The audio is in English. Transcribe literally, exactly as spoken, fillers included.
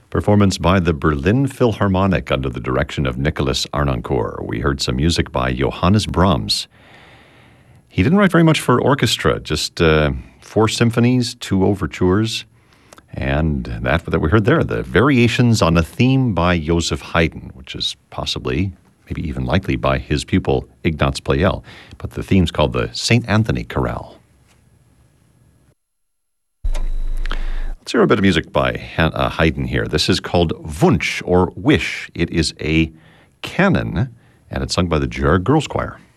Performance by the Berlin Philharmonic under the direction of Nicholas Arnoncourt. We heard some music by Johannes Brahms. He didn't write very much for orchestra, just uh, four symphonies, two overtures, and that that we heard there, the Variations on a Theme by Joseph Haydn, which is possibly, maybe even likely, by his pupil Ignaz Pleyel. But the theme's called the Saint Anthony Chorale. Let's hear a bit of music by Haydn here. This is called Wunsch, or Wish. It is a canon, and it's sung by the Gerard Girls Choir.